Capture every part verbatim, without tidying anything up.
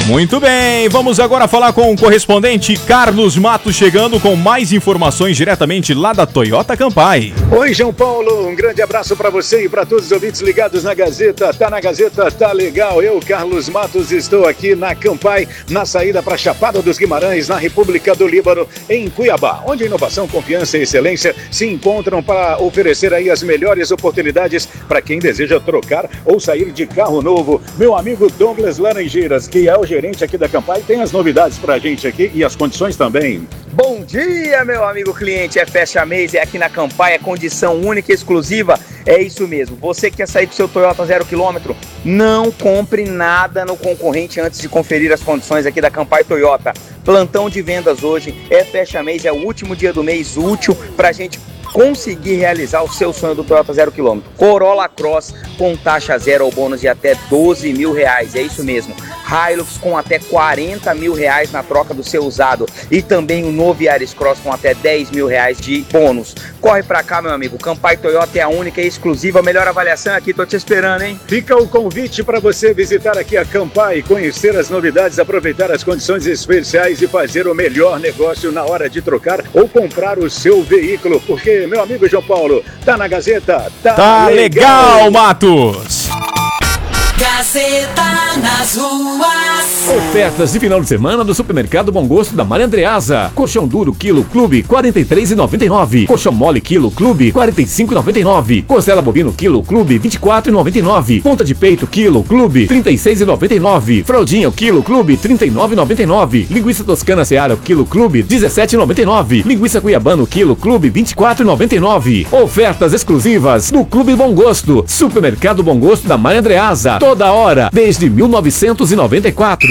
Muito bem, vamos agora falar com o correspondente Carlos Matos, chegando com mais informações diretamente lá da Toyota Campai. Oi, João Paulo, um grande abraço para você e para todos os ouvintes ligados na Gazeta. Tá na Gazeta, tá legal. Eu, Carlos Matos, estou aqui na Campai, na saída para Chapada dos Guimarães, na República do Líbano, em Cuiabá, onde inovação, confiança e excelência se encontram para oferecer aí as melhores oportunidades para quem deseja trocar ou sair de carro novo. Meu amigo Douglas Laranjeiras, que é o gerente aqui da Campai, tem as novidades pra gente aqui e as condições também. Bom dia, meu amigo cliente, é Fecha Mês, é aqui na Campai, é condição única e exclusiva, é isso mesmo. Você que quer sair com seu Toyota zero quilômetro, não compre nada no concorrente antes de conferir as condições aqui da Campai Toyota. Plantão de vendas hoje, é Fecha Mês, é o último dia do mês útil pra gente conseguir realizar o seu sonho do Toyota zero quilômetro. Corolla Cross com taxa zero ou bônus de até doze mil reais, é isso mesmo. Hilux com até quarenta mil reais na troca do seu usado e também o novo Yaris Cross com até dez mil reais de bônus. Corre pra cá, meu amigo, Campai Toyota é a única e exclusiva, melhor avaliação aqui, tô te esperando, hein? Fica o convite para você visitar aqui a Campai, conhecer as novidades, aproveitar as condições especiais e fazer o melhor negócio na hora de trocar ou comprar o seu veículo, porque, meu amigo João Paulo, tá na Gazeta, tá, tá legal, legal, Matos! Gazeta nas ruas. Ofertas de final de semana do Supermercado Bom Gosto da Maria Andreasa. Colchão duro quilo clube quarenta e três reais e noventa e nove centavos. Colchão mole quilo clube quarenta e cinco reais e noventa e nove centavos. Costela bovino quilo clube vinte e quatro reais e noventa e nove centavos. Ponta de peito quilo clube trinta e seis reais e noventa e nove centavos. Fraldinha quilo clube trinta e nove reais e noventa e nove centavos. Linguiça toscana Seara quilo clube dezessete reais e noventa e nove centavos. Linguiça cuiabano quilo clube vinte e quatro reais e noventa e nove centavos. Ofertas exclusivas do Clube Bom Gosto. Supermercado Bom Gosto da Maria Andreasa. Toda hora, desde mil novecentos e noventa e quatro.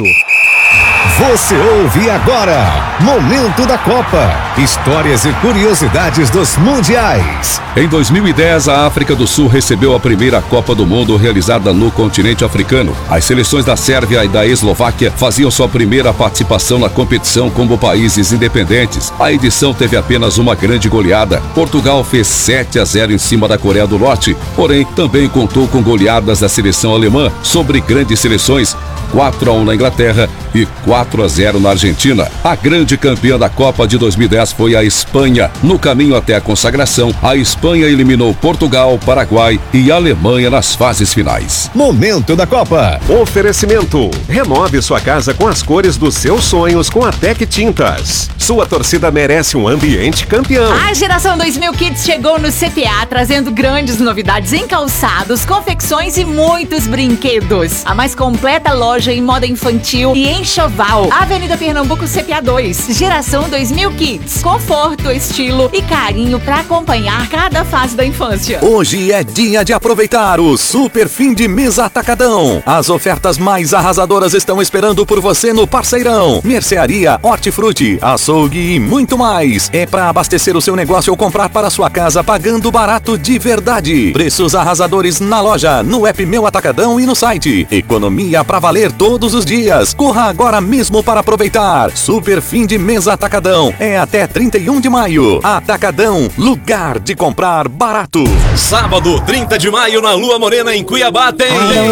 Você ouve agora Momento da Copa. Histórias e curiosidades dos mundiais. Em dois mil e dez, a África do Sul recebeu a primeira Copa do Mundo realizada no continente africano. As seleções da Sérvia e da Eslováquia faziam sua primeira participação na competição como países independentes. A edição teve apenas uma grande goleada. Portugal fez sete a zero em cima da Coreia do Norte, porém também contou com goleadas da seleção alemã sobre grandes seleções, quatro a um na Inglaterra e quatro a zero na Argentina. A grande campeã da Copa de dois mil e dez foi a Espanha. No caminho até a consagração, a Espanha eliminou Portugal, Paraguai e Alemanha nas fases finais. Momento da Copa. Oferecimento. Renove sua casa com as cores dos seus sonhos com a Tec Tintas. Sua torcida merece um ambiente campeão. A geração dois mil Kids chegou no C P A trazendo grandes novidades em calçados, confecções e muitos brinquedos. A mais completa loja em moda infantil e enxoval. Avenida Pernambuco C P A dois. Geração dois mil Kids. Conforto, estilo e carinho para acompanhar cada fase da infância. Hoje é dia de aproveitar o Super Fim de Mês Atacadão. As ofertas mais arrasadoras estão esperando por você no Parceirão. Mercearia, hortifruti, açougue e muito mais. É para abastecer o seu negócio ou comprar para sua casa pagando barato de verdade. Preços arrasadores na loja, no app Meu Atacadão e no site. Economia para valer todos os dias. Corra agora mesmo para aproveitar. Super Fim de Mês Atacadão. É até trinta e um de maio. Atacadão, lugar de comprar barato. Sábado, trinta de maio, na Lua Morena, em Cuiabá, tem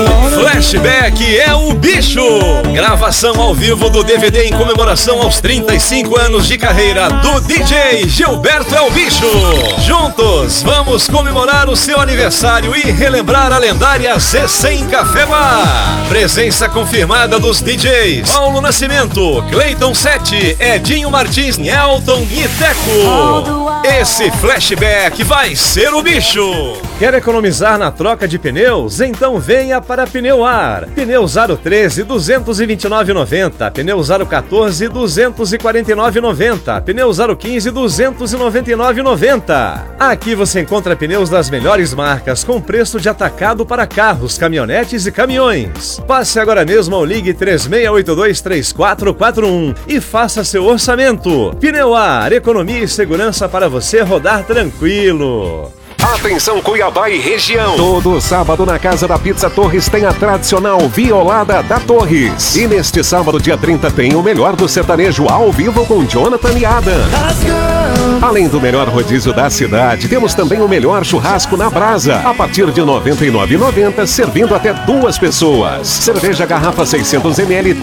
Flashback é o Bicho. Gravação ao vivo do D V D em comemoração aos trinta e cinco anos de carreira do D J Gilberto é o Bicho. Juntos, vamos comemorar o seu aniversário e relembrar a lendária C cem Café Bar. Presença confirmada dos D Js Paulo Nascimento, Cleiton Sete, Edinho Martins, Elton e Teco. Esse flashback vai ser o bicho. Quer economizar na troca de pneus? Então venha para Pneuar. Pneus Aro treze, duzentos e vinte e nove reais e noventa centavos. Pneus Aro quatorze, duzentos e quarenta e nove reais e noventa centavos. Pneus Aro quinze, duzentos e noventa e nove reais e noventa centavos. Aqui você encontra pneus das melhores marcas com preço de atacado para carros, caminhonetes e caminhões. Passe agora mesmo ou ligue três seis oito dois, três quatro quatro um e faça seu orçamento. Pneuar, economia e segurança para você rodar tranquilo. Atenção Cuiabá e região. Todo sábado na Casa da Pizza Torres tem a tradicional Violada da Torres. E neste sábado, dia trinta, tem o melhor do sertanejo ao vivo com Jonathan e Adam. Além do melhor rodízio da cidade, temos também o melhor churrasco na brasa. A partir de noventa e nove reais e noventa centavos, servindo até duas pessoas. Cerveja garrafa seiscentos mililitros.